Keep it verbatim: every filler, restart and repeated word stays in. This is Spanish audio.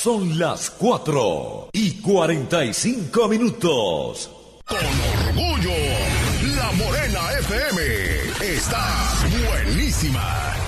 Son las cuatro y cuarenta y cinco minutos. Con orgullo, La Morena F M está buenísima.